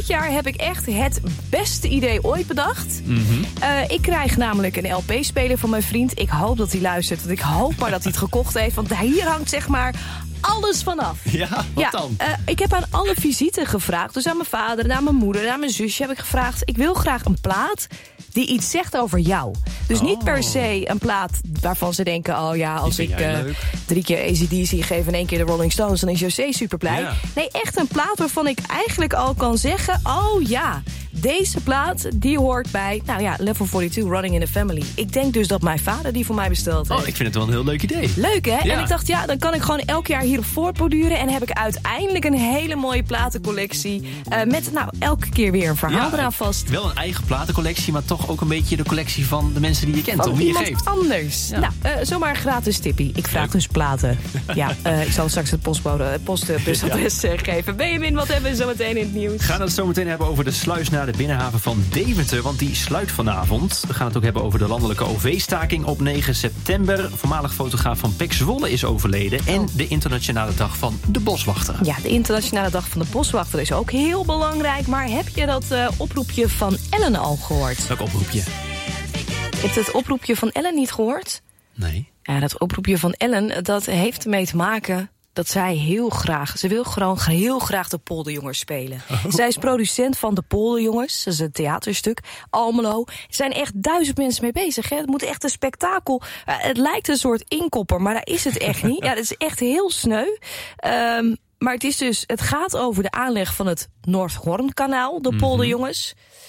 dit jaar heb ik echt het beste idee ooit bedacht. Ik krijg namelijk een LP-speler van mijn vriend. Ik hoop dat hij luistert, want ik hoop maar dat hij het gekocht heeft. Want hier hangt zeg maar alles vanaf. Ja, wat dan? Ik heb aan alle visite gevraagd. Dus aan mijn vader, aan mijn moeder, aan mijn zusje heb ik gevraagd. Ik wil graag een plaat die iets zegt over jou. Dus niet per se een plaat waarvan ze denken... oh ja, als ik 3 keer AC/DC geef en 1 keer de Rolling Stones... dan is José super blij. Ja. Nee, echt een plaat waarvan ik eigenlijk al kan zeggen... oh ja, deze plaat die hoort bij Level 42, Running in the Family. Ik denk dus dat mijn vader die voor mij besteld heeft. Oh, ik vind het wel een heel leuk idee. Leuk, hè? Ja. En ik dacht, dan kan ik gewoon elk jaar hierop voortborduren... en heb ik uiteindelijk een hele mooie platencollectie... met elke keer weer een verhaal eraan vast. Wel een eigen platencollectie, maar toch ook een beetje de collectie van de mensen die je kent. Van om wie je iemand geeft. Anders. Ja. Zomaar een gratis tippie. Ik vraag dus platen. Ik zal straks het postbusadres geven. Benjamin, wat hebben we zo meteen in het nieuws? We gaan het zo meteen hebben over de sluis naar de binnenhaven van Deventer, want die sluit vanavond. We gaan het ook hebben over de landelijke OV-staking op 9 september. Voormalig fotograaf van PEC Zwolle is overleden. En de internationale dag van de boswachter. Ja, de internationale dag van de boswachter is ook heel belangrijk. Maar heb je dat oproepje van Ellen al gehoord? Welk oproepje? Je hebt het oproepje van Ellen niet gehoord? Nee. Ja, dat oproepje van Ellen, dat heeft ermee te maken... dat zij ze wil gewoon heel graag de Polderjongens spelen. Zij is producent van de Polderjongens, dat is een theaterstuk, Almelo. Er zijn echt 1000 mensen mee bezig. Hè? Het moet echt een spektakel. Het lijkt een soort inkopper, maar dat is het echt niet. Ja, dat is echt heel sneu. Maar het gaat over de aanleg van het Noordhornkanaal, de Polderjongens.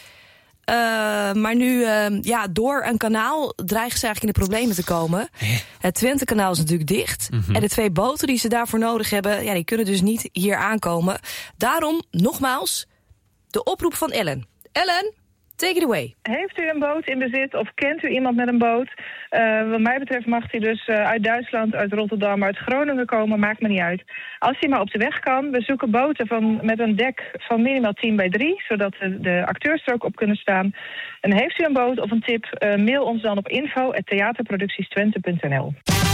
Maar nu, door een kanaal dreigen ze eigenlijk in de problemen te komen. Het Twentekanaal is natuurlijk dicht. En de 2 boten die ze daarvoor nodig hebben... die kunnen dus niet hier aankomen. Daarom, nogmaals, de oproep van Ellen. Ellen, take it away. Heeft u een boot in bezit of kent u iemand met een boot? Wat mij betreft mag hij dus uit Duitsland, uit Rotterdam, uit Groningen komen. Maakt me niet uit. Als hij maar op de weg kan. We zoeken boten met een dek van minimaal 10x3. Zodat de acteurs er ook op kunnen staan. En heeft u een boot of een tip, mail ons dan op info@theaterproductiestwente.nl.